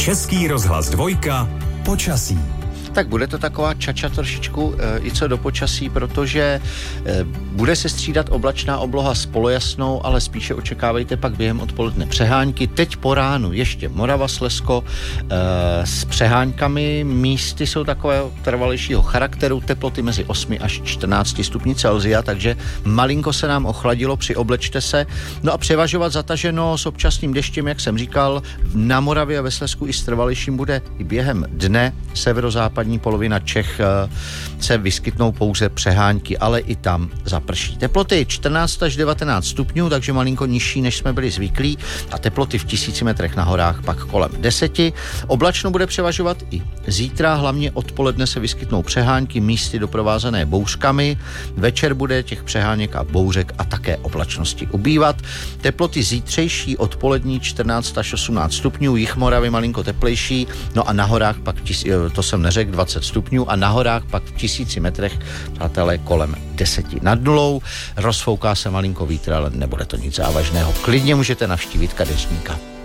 Český rozhlas 2, počasí. Tak bude to taková čača trošičku i co do počasí, protože bude se střídat oblačná obloha s polojasnou, ale spíše očekávejte pak během odpoledne přehánky. Teď po ránu ještě Morava, Slezsko s přeháňkami. Místy jsou takového trvalejšího charakteru, teploty mezi 8 až 14 stupni Celsia, takže malinko se nám ochladilo, přioblečte se. No a převažovat zataženo s občasným deštěm, jak jsem říkal, na Moravě a ve Slezsku i s trvalejším bude i během dne. Severozápadní polovina Čech se vyskytnou pouze přehánky, ale i tam zaprší. Teploty 14 až 19 stupňů, takže malinko nižší, než jsme byli zvyklí, a teploty v 1000 metrech na horách pak kolem 10. Oblačno bude převažovat i zítra, hlavně odpoledne se vyskytnou přehánky, místy doprovázené bouřkami. Večer bude těch přeháněk a bouřek a také oblačnosti ubývat. Teploty zítřejší odpolední 14 až 18 stupňů, jih Moravy malinko teplejší, no a na horách pak, to jsem neřekl, 20 stupňů a na horách pak v 1000 metrech, přátelé, kolem 10 nad nulou. Rozfouká se malinko vítr, ale nebude to nic závažného. Klidně můžete navštívit kadeřníka.